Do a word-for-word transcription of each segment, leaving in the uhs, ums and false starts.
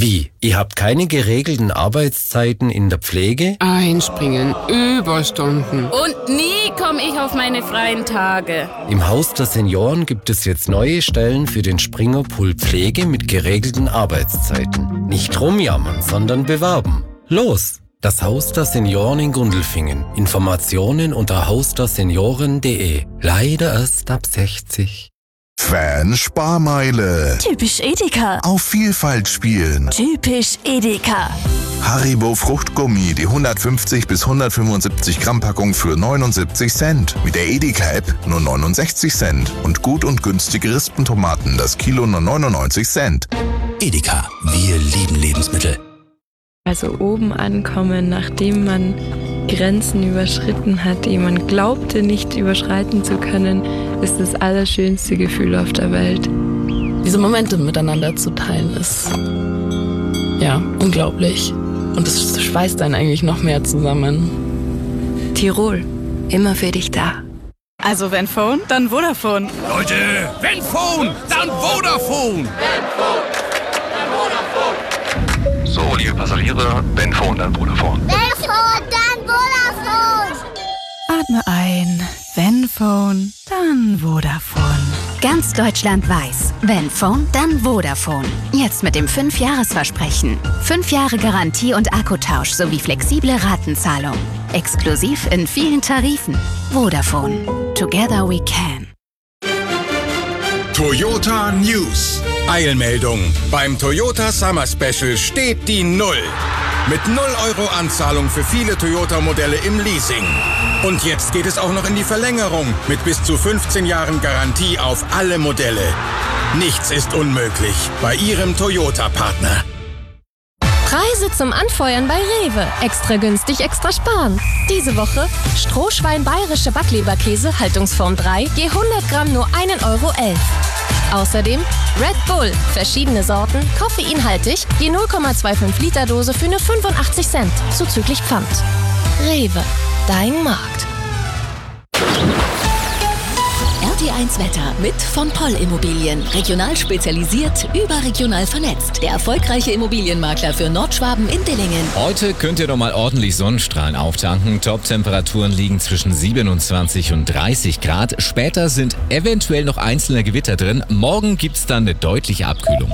Wie? Ihr habt keine geregelten Arbeitszeiten in der Pflege? Einspringen, Überstunden. Und nie komme ich auf meine freien Tage. Im Haus der Senioren gibt es jetzt neue Stellen für den Springerpool Pflege mit geregelten Arbeitszeiten. Nicht rumjammern, sondern bewerben. Los! Das Haus der Senioren in Gundelfingen. Informationen unter haus der senioren punkt de. Leider erst ab sechzig. Fan-Sparmeile. Typisch Edeka. Auf Vielfalt spielen. Typisch Edeka. Haribo Fruchtgummi, die hundertfünfzig bis hundertfünfundsiebzig Gramm Packung für neunundsiebzig Cent. Mit der Edeka-App nur neunundsechzig Cent. Und gut und günstige Rispentomaten, das Kilo nur neunundneunzig Cent. Edeka, wir lieben Lebensmittel. Also oben ankommen, nachdem man Grenzen überschritten hat, die man glaubte nicht überschreiten zu können, ist das allerschönste Gefühl auf der Welt. Diese Momente miteinander zu teilen ist ja unglaublich. Und es schweißt einen eigentlich noch mehr zusammen. Tirol, immer für dich da. Also wenn Phone, dann Vodafone. Leute, wenn Phone, dann Vodafone. Wenn Phone, dann Vodafone. So, liebe Passagiere, wenn Phone, dann Vodafone. Wenn Phone, dann Vodafone. Atme ein, wenn Phone, dann Vodafone. Ganz Deutschland weiß, wenn Phone, dann Vodafone. Jetzt mit dem fünf Jahres Versprechen. fünf Jahre Garantie und Akkutausch sowie flexible Ratenzahlung. Exklusiv in vielen Tarifen. Vodafone. Together we can. Toyota News. Eilmeldung. Beim Toyota Summer Special steht die Null. Mit null Euro Anzahlung für viele Toyota-Modelle im Leasing. Und jetzt geht es auch noch in die Verlängerung mit bis zu fünfzehn Jahren Garantie auf alle Modelle. Nichts ist unmöglich bei Ihrem Toyota-Partner. Preise zum Anfeuern bei Rewe. Extra günstig, extra sparen. Diese Woche Strohschwein bayerische Backleberkäse, Haltungsform drei, je hundert Gramm nur ein Euro elf. Außerdem Red Bull, verschiedene Sorten, koffeinhaltig, je null Komma fünfundzwanzig Liter Dose für nur fünfundachtzig Cent, zuzüglich Pfand. Rewe, dein Markt. R T eins Wetter mit von Poll Immobilien. Regional spezialisiert, überregional vernetzt. Der erfolgreiche Immobilienmakler für Nordschwaben in Dillingen. Heute könnt ihr doch mal ordentlich Sonnenstrahlen auftanken. Top-Temperaturen liegen zwischen siebenundzwanzig und dreißig Grad. Später sind eventuell noch einzelne Gewitter drin. Morgen gibt's dann eine deutliche Abkühlung.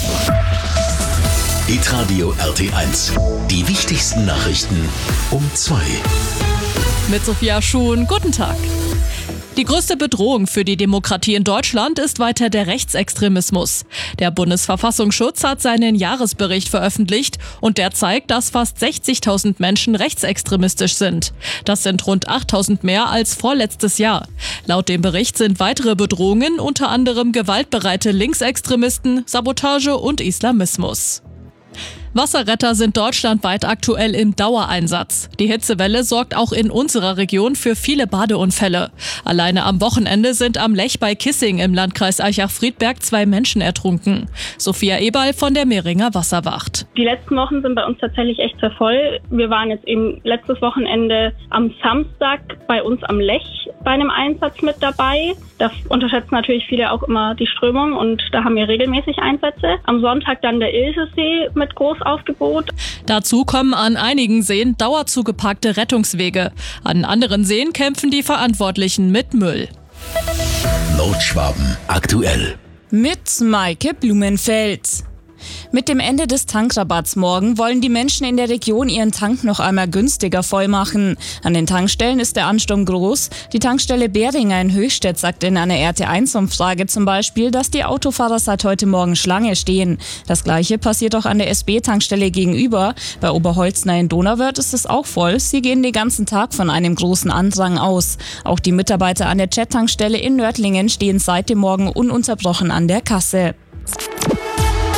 Hitradio R T eins. Die wichtigsten Nachrichten um zwei. Mit Sophia Schuhn, guten Tag. Die größte Bedrohung für die Demokratie in Deutschland ist weiter der Rechtsextremismus. Der Bundesverfassungsschutz hat seinen Jahresbericht veröffentlicht und der zeigt, dass fast sechzigtausend Menschen rechtsextremistisch sind. Das sind rund achttausend mehr als vorletztes Jahr. Laut dem Bericht sind weitere Bedrohungen unter anderem gewaltbereite Linksextremisten, Sabotage und Islamismus. Wasserretter sind deutschlandweit aktuell im Dauereinsatz. Die Hitzewelle sorgt auch in unserer Region für viele Badeunfälle. Alleine am Wochenende sind am Lech bei Kissing im Landkreis Aichach-Friedberg zwei Menschen ertrunken. Sophia Eberl von der Mehringer Wasserwacht. Die letzten Wochen sind bei uns tatsächlich echt sehr voll. Wir waren jetzt eben letztes Wochenende am Samstag bei uns am Lech bei einem Einsatz mit dabei. Da unterschätzen natürlich viele auch immer die Strömung und da haben wir regelmäßig Einsätze. Am Sonntag dann der Ilsesee mit Großaufgebot. Dazu kommen an einigen Seen dauerzugeparkte Rettungswege. An anderen Seen kämpfen die Verantwortlichen mit Müll. Nordschwaben aktuell. Mit Maike Blumenfeld. Mit dem Ende des Tankrabatts morgen wollen die Menschen in der Region ihren Tank noch einmal günstiger vollmachen. An den Tankstellen ist der Ansturm groß. Die Tankstelle Beringer in Höchstädt sagt in einer R T eins Umfrage zum Beispiel, dass die Autofahrer seit heute Morgen Schlange stehen. Das Gleiche passiert auch an der S B-Tankstelle gegenüber. Bei Oberholzner in Donauwörth ist es auch voll. Sie gehen den ganzen Tag von einem großen Andrang aus. Auch die Mitarbeiter an der Jet-Tankstelle in Nördlingen stehen seit dem Morgen ununterbrochen an der Kasse.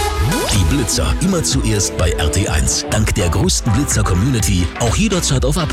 Die Blitzer immer zuerst bei R T eins. Dank der größten Blitzer-Community auch jederzeit auf Abruf.